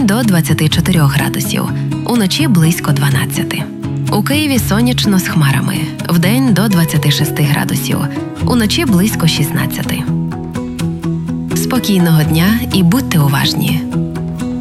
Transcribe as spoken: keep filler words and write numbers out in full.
до двадцяти чотирьох градусів, уночі близько дванадцяти. У Києві сонячно з хмарами, вдень до двадцяти шести градусів, уночі близько шістнадцяти. Спокійного дня і будьте уважні!